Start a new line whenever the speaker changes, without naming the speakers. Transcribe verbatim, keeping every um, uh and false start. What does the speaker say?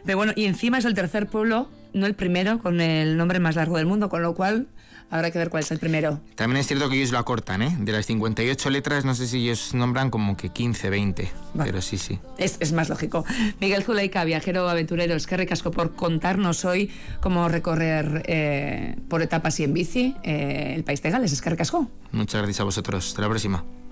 Pero bueno, y encima es el tercer pueblo, no el primero, con el nombre más largo del mundo, con lo cual habrá que ver cuál es el primero.
También es cierto que ellos lo acortan, ¿eh? De las cincuenta y ocho letras, no sé si ellos nombran como que quince, veinte, vale. Pero sí, sí.
Es, es más lógico. Miguel Zuleika, viajero aventurero, es que ricasco por contarnos hoy cómo recorrer eh, por etapas y en bici eh, el país de Gales. Es que ricasco.
Muchas gracias a vosotros. Hasta la próxima.